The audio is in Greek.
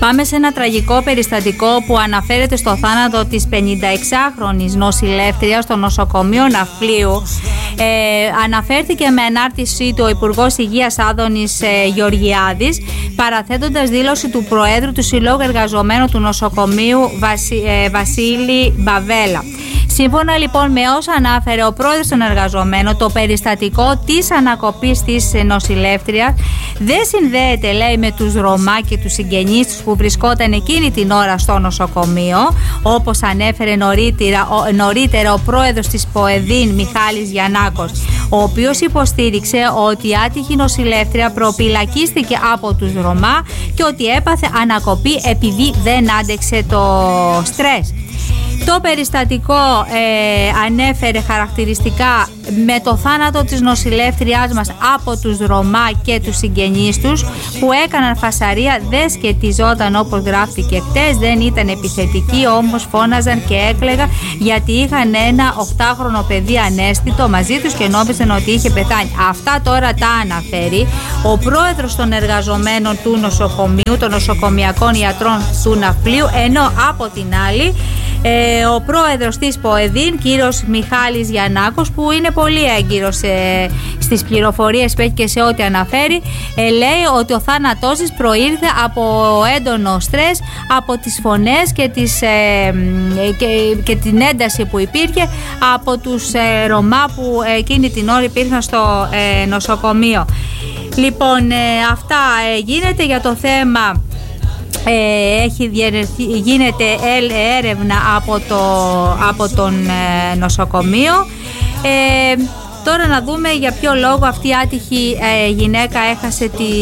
Πάμε σε ένα τραγικό περιστατικό που αναφέρεται στο θάνατο της 56χρονης νοσηλεύτριας στο νοσοκομείο Ναυπλίου. Αναφέρθηκε με ανάρτησή του ο Υπουργός Υγείας Άδωνης Γεωργιάδης, παραθέτοντας δήλωση του Προέδρου του Συλλόγου Εργαζομένων του νοσοκομείου Βασίλη Μπαβέλα. Σύμφωνα λοιπόν με όσα ανάφερε ο πρόεδρος των εργαζομένων, το περιστατικό της ανακοπής της νοσηλεύτριας δεν συνδέεται, λέει, με τους Ρωμά και τους συγγενείς τους που βρισκόταν εκείνη την ώρα στο νοσοκομείο, όπως ανέφερε νωρίτερα ο πρόεδρος της ΠΟΕΔΗΝ Μιχάλης Γιαννάκος, ο οποίος υποστήριξε ότι η άτυχη νοσηλεύτρια προπυλακίστηκε από τους Ρωμά και ότι έπαθε ανακοπή επειδή δεν άντεξε το στρες. Το περιστατικό ανέφερε χαρακτηριστικά με το θάνατο της νοσηλεύτριάς μας από τους Ρωμά και τους συγγενείς τους που έκαναν φασαρία, δεν σκετιζόταν όπως γράφτηκε χτες, δεν ήταν επιθετικοί, όμως φώναζαν και έκλαιγαν γιατί είχαν ένα 8χρονο παιδί ανέστητο μαζί τους και νόμιζαν ότι είχε πεθάνει. Αυτά τώρα τα αναφέρει ο πρόεδρος των εργαζομένων του νοσοκομείου, των νοσοκομιακών ιατρών του Ναυπλίου, ενώ από την άλλη ο πρόεδρος της ΠΟΕΔΗΝ, κύριος Μιχάλης Γιαννάκος, που είναι πολύ έγκυρος στις πληροφορίες που έχει και σε ό,τι αναφέρει, λέει ότι ο θάνατός της προήρθε από έντονο στρες, από τις φωνές και την ένταση που υπήρχε από τους Ρωμά που εκείνη την ώρα υπήρχαν στο νοσοκομείο. Λοιπόν, αυτά γίνεται για το θέμα. Γίνεται έρευνα από τον νοσοκομείο. Τώρα να δούμε για ποιο λόγο αυτή η άτυχη γυναίκα έχασε τη